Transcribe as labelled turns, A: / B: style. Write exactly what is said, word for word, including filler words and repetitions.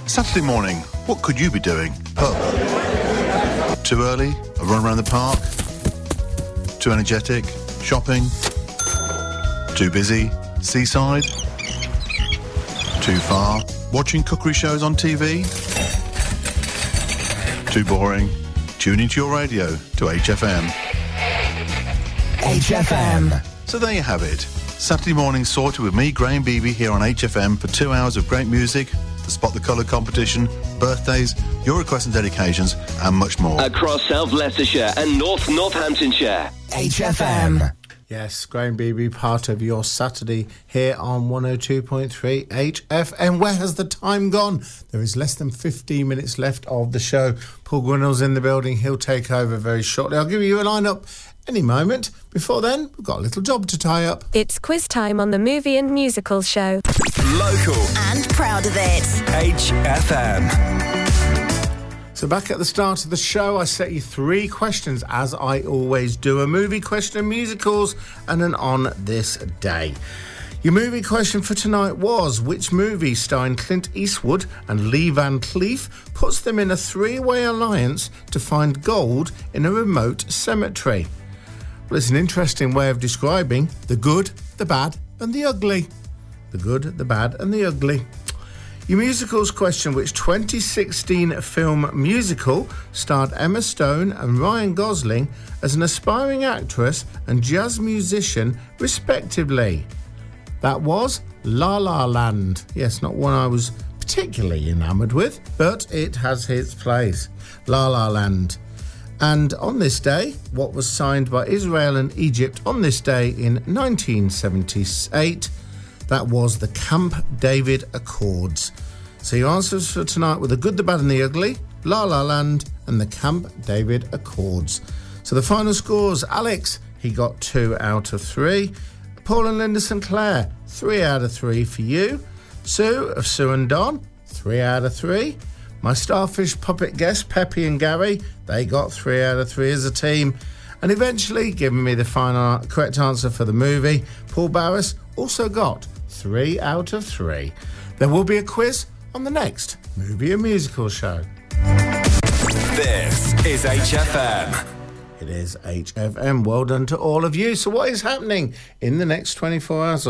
A: Saturday morning, what could you be doing? Pub. Too early? A run around the park? Too energetic? Shopping? Too busy? Seaside? Too far? Watching cookery shows on T V? Too boring? Tune into your radio to H F M.
B: H F M.
A: So there you have it. Saturday morning sorted with me, Graham Beebe, here on H F M for two hours of great music, the Spot the Colour competition, birthdays, your requests and dedications, and much more.
C: Across South Leicestershire and North Northamptonshire.
B: H F M.
D: Yes, Graham Beebe, part of your Saturday here on one oh two point three H F M. Where has the time gone? There is less than fifteen minutes left of the show. Paul Grinnell's in the building. He'll take over very shortly. I'll give you a lineup any moment. Before then, we've got a little job to tie up.
E: It's quiz time on the Movie and Musicals show.
B: Local. And proud of it. H F M.
D: So back at the start of the show, I set you three questions, as I always do. A movie question, musicals, and an on this day. Your movie question for tonight was, which movie starring Clint Eastwood and Lee Van Cleef puts them in a three-way alliance to find gold in a remote cemetery? Well, it's an interesting way of describing the good, the bad, and the ugly. The good, the bad, and the ugly. Your musicals question, which twenty sixteen film musical starred Emma Stone and Ryan Gosling as an aspiring actress and jazz musician, respectively? That was La La Land. Yes, not one I was particularly enamoured with, but it has its place. La La Land. And on this day, what was signed by Israel and Egypt on this day in nineteen seventy-eight, that was the Camp David Accords. So your answers for tonight were the good, the bad and the ugly, La La Land and the Camp David Accords. So the final scores, Alex, he got two out of three. Paul and Linda Sinclair, three out of three for you. Sue of Sue and Don, three out of three. My Starfish puppet guests, Peppy and Gary, they got three out of three as a team. And eventually, giving me the final correct answer for the movie, Paul Barris also got three out of three. There will be a quiz on the next Movie and Musical show.
B: This is H F M.
D: It is H F M. Well done to all of you. So what is happening in the next twenty-four hours?